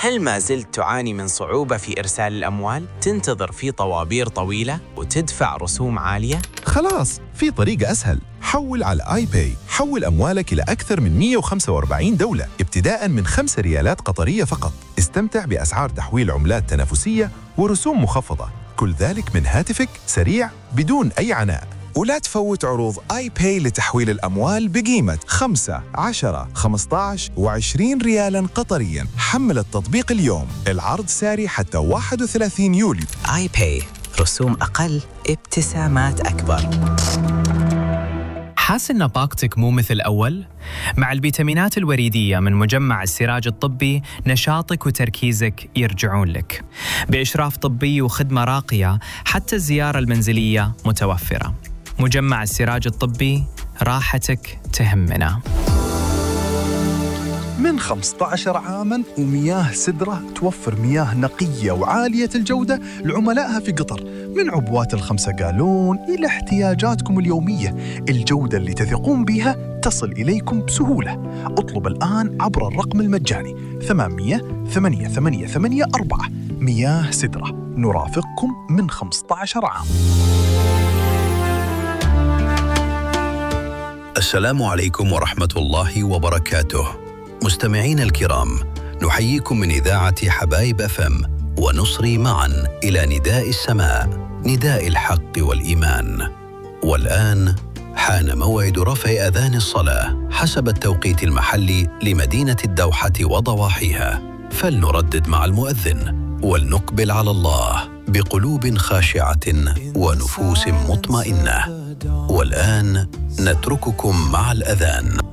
هل ما زلت تعاني من صعوبة في إرسال الأموال؟ تنتظر في طوابير طويلة وتدفع رسوم عالية؟ خلاص، في طريقة أسهل. حول على آي باي. حول أموالك إلى أكثر من 145 دولة ابتداء من 5 ريالات قطرية فقط. استمتع بأسعار تحويل عملات تنافسية ورسوم مخفضة، كل ذلك من هاتفك، سريع بدون أي عناء. ولا تفوت عروض آي باي لتحويل الأموال بقيمة 5، 10، 15 و20 ريالاً قطرياً. حمل التطبيق اليوم، العرض ساري حتى 31 يوليو. آي باي، رسوم أقل، ابتسامات أكبر. حاس إن باقتك مو مثل أول؟ مع الفيتامينات الوريدية من مجمع السراج الطبي نشاطك وتركيزك يرجعون لك بإشراف طبي وخدمة راقية، حتى الزيارة المنزلية متوفرة. مجمع السراج الطبي، راحتك تهمنا. من 15 عاماً ومياه سدرة توفر مياه نقية وعالية الجودة لعملائها في قطر، من عبوات ال5 جالون إلى احتياجاتكم اليومية. الجودة اللي تثقون بها تصل إليكم بسهولة. اطلب الآن عبر الرقم المجاني 800-8884. مياه سدرة، نرافقكم من 15 عام. السلام عليكم ورحمة الله وبركاته. مستمعين الكرام، نحييكم من إذاعة حبايب FM ونصري معا إلى نداء السماء، نداء الحق والإيمان. والآن حان موعد رفع أذان الصلاة حسب التوقيت المحلي لمدينة الدوحة وضواحيها، فلنردد مع المؤذن ولنقبل على الله بقلوب خاشعة ونفوس مطمئنة. والآن نترككم مع الأذان.